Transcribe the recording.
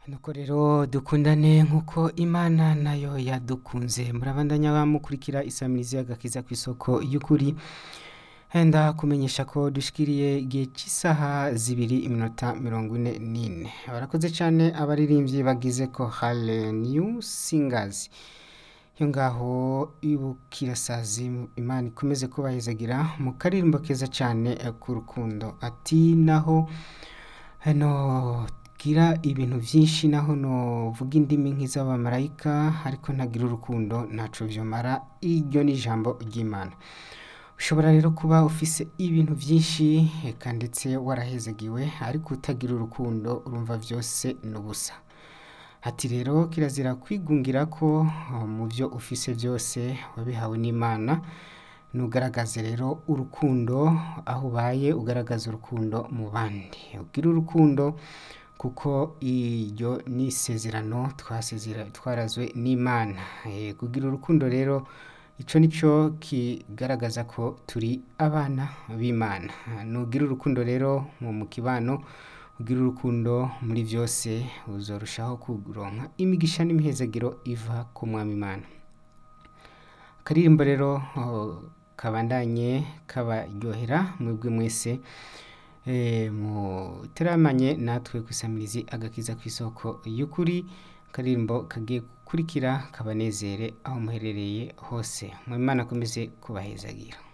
Nuko rero dukundane nk'uko Imana nayo yadukunze murabandanya bamukurikira isamirizi y'agakiza kw'isoko y'ukuri henda kumenyesha ko dushikiriye igihe cy'isaha 2:44 barakoze cyane abaririmbyi bagize ko Hale New Singers yo ngaho ibukirasazi Imana ikomeze kubahezagira mu karirimbo keza cyane ku rukundo ati naho hano gira ibintu byinshi naho no vuga indimi nk'iz'abamarayika ariko ntagira urukundo ntaco vyomara iryo ni ijambo ry'Imana ushobora rero kuba ufise ibintu byinshi eka ndetse warahezagiwe ariko utagira urukundo urumva byose n'ubusa ati rero kirazira kwigungira ko mu byo ufise byose wabihawe n'Imana nugaragaze rero urukundo aho ubaye ugaragaza urukundo mu bandi ugira urukundo kuko iryo ni isezerano twarazwe n'Imana kugira urukundo rero ico nico kigaragaza ko turi abana b'Imana nugira urukundo rero mu kibano ugira urukundo muri byose uzorushaho kuronka imigisha n'imihezagiro iva ku mwami Imana akaririmbo rero kabandanye kabaryohera mwebwe mwese muteramanye natwe kwisamirizi agakiza kw'isoko y'ukuri karirimbo kagiye gukurikira kabanezere aho muherereye hose mu Imana akomeze kubahezagira